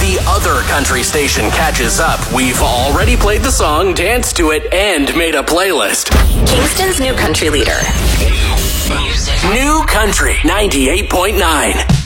the other country station catches up, we've already played the song, danced to it, and made a playlist. Kingston's new country leader. New Country 98.9.